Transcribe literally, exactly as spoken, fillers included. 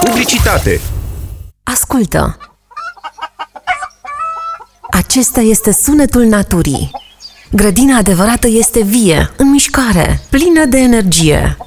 Publicitate. Ascultă! Acesta este sunetul naturii. Grădina adevărată este vie, în mișcare, plină de energie.